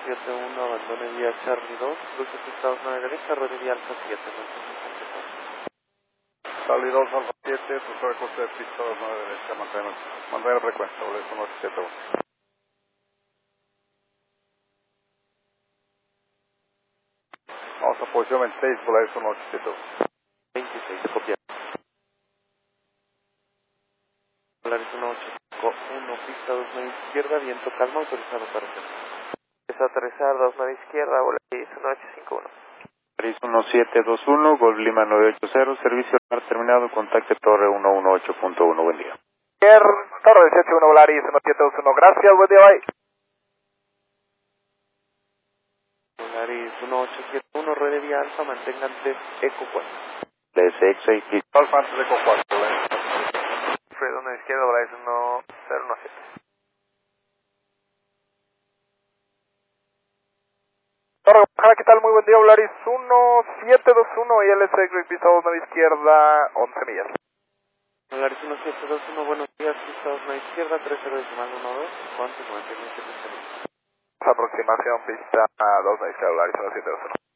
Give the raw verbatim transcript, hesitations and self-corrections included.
siete uno, abandone vía Charlie dos, cruce Estados nueve derecha, ruede vía Alfa siete. Charlie dos, Alfa siete, profesor de corte de pista dos nueve derecha, mantener, mantener frecuencia, W S uno ocho siete uno. Vamos a posición veintiséis, W S uno ocho siete uno. veintiséis, copia. Polaris uno ocho cinco uno, pista dos nueve izquierda, viento calma, autorizado para aterrizar. Es aterrizar dos nueve izquierda, Polaris uno ocho cinco uno. Polaris uno siete dos uno, Golf Lima nueve ocho cero, servicio terminado, contacte Torre uno uno ocho punto uno, buen día. Torre dieciocho uno, Polaris uno siete dos uno, gracias, buen día, bye. Polaris uno ocho siete uno, ruede vía Alfa, mantengan test Eco cuatro. D S X seis, Alfa antes de con cuatro, Fred uno izquierda, Polaris uno cero uno siete. Torre, ¿qué tal? Muy buen día, Polaris uno siete dos uno, I L S X, pista dos nueve izquierda, once millas. Polaris uno siete dos uno, buenos días, pista dos nueve izquierda, tres cero decimal uno dos, ¿cuántos? noventa y nueve. Aproximación pista dos nueve izquierda, Polaris uno siete dos uno.